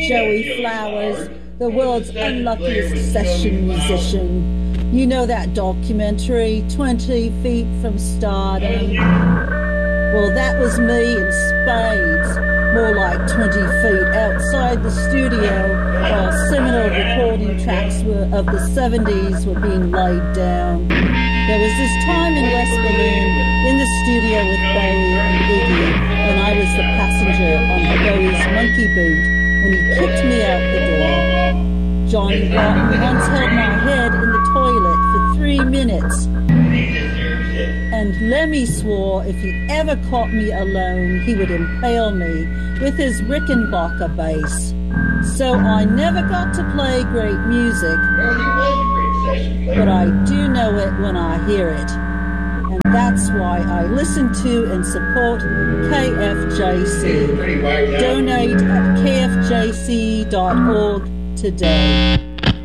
Joey Flowers, the world's unluckiest session musician. You know that documentary, 20 Feet from Stardom? Well, that was me in spades, more like 20 feet outside the studio while seminal recording tracks of the 70s were being laid down. There was this time in West Berlin in the studio with Bowie and Iggy when I was the passenger on Bowie's Monkey Boot when he kicked me out the door. John Rotten once held my head in the toilet for 3 minutes. And Lemmy swore if he ever caught me alone, he would impale me with his Rickenbacker bass. So I never got to play great music, but I do know it when I hear it. And that's why I listen to and support KFJC. Donate at kfjc.org today.